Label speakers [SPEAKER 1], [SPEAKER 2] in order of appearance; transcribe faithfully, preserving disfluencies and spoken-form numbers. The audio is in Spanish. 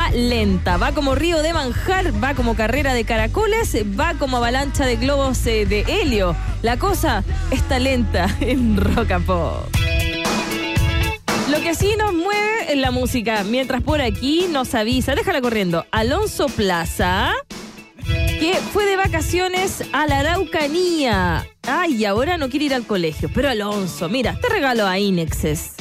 [SPEAKER 1] va lenta, va como río de manjar, va como carrera de caracoles, va como avalancha de globos eh, de helio. La cosa está lenta en Rock and Pop. Lo que sí nos mueve es la música, mientras por aquí nos avisa, déjala corriendo, Alonso Plaza, que fue de vacaciones a la Araucanía. Ay, ahora no quiere ir al colegio. Pero Alonso, mira, te regalo a Inexes.